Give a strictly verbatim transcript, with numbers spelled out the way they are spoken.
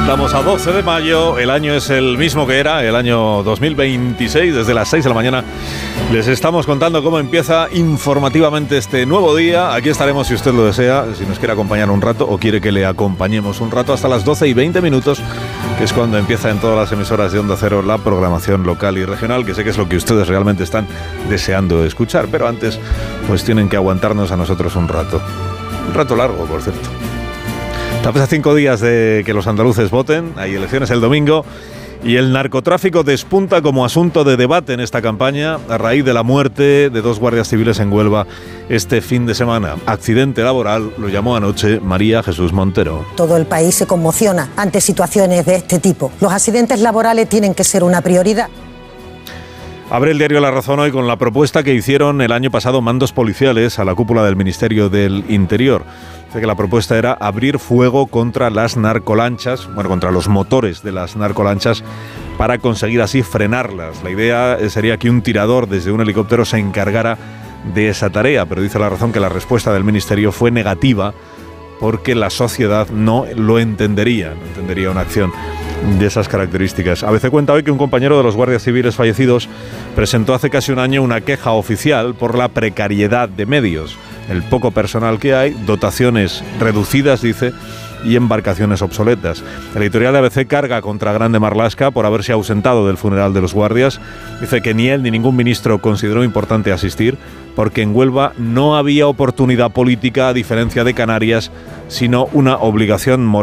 Estamos a doce de mayo, el año es el mismo que era, el año dos mil veintiséis, desde las seis de la mañana les estamos contando cómo empieza informativamente este nuevo día. Aquí estaremos si usted lo desea, si nos quiere acompañar un rato o quiere que le acompañemos un rato hasta las doce y veinte minutos, que es cuando empieza en todas las emisoras de Onda Cero la programación local y regional, que sé que es lo que ustedes realmente están deseando escuchar, pero antes pues tienen que aguantarnos a nosotros un rato, un rato largo, por cierto. Estamos a cinco días de que los andaluces voten, hay elecciones el domingo y el narcotráfico despunta como asunto de debate en esta campaña a raíz de la muerte de dos guardias civiles en Huelva este fin de semana. Accidente laboral, lo llamó anoche María Jesús Montero. Todo el país se conmociona ante situaciones de este tipo. Los accidentes laborales tienen que ser una prioridad. Abre el diario La Razón hoy con la propuesta que hicieron el año pasado mandos policiales a la cúpula del Ministerio del Interior. Dice que la propuesta era abrir fuego contra las narcolanchas, bueno, contra los motores de las narcolanchas para conseguir así frenarlas. La idea sería que un tirador desde un helicóptero se encargara de esa tarea, pero dice La Razón que la respuesta del Ministerio fue negativa porque la sociedad no lo entendería, no entendería una acción de esas características. A B C cuenta hoy que un compañero de los guardias civiles fallecidos presentó hace casi un año una queja oficial por la precariedad de medios, el poco personal que hay, dotaciones reducidas, dice, y embarcaciones obsoletas. El editorial de A B C carga contra Grande Marlaska por haberse ausentado del funeral de los guardias. Dice que ni él ni ningún ministro consideró importante asistir porque en Huelva no había oportunidad política, a diferencia de Canarias, sino una obligación moral.